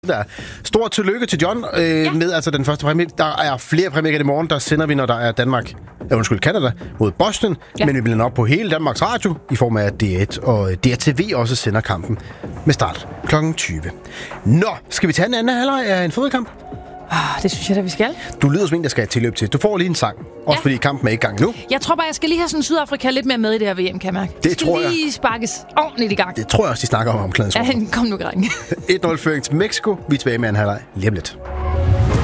Der. Stort tillykke til John med altså den første præmie. Der er flere præmier i morgen. Der sender vi, når der er Canada mod Boston. Ja. Men vi bliver op på hele Danmarks Radio i form af D1 og DRTV også sender kampen med start kl. 20. Nå, skal vi tage en anden halvleg af en fodboldkamp? Det synes jeg da, vi skal. Du lyder som en, der skal have tilløb til. Du får lige en sang. Også fordi kampen er ikke i gang nu. Jeg tror bare, jeg skal lige have sådan Sydafrika lidt mere med i det her VM, kan jeg mærke. Det tror jeg. Lige sparkes ordentligt i gang. Det tror jeg også, de snakker om omklædningsrummet. Ja, kom nu, drenge. 1-0 føring til Mexico. Vi er tilbage med en halvleg lige om lidt.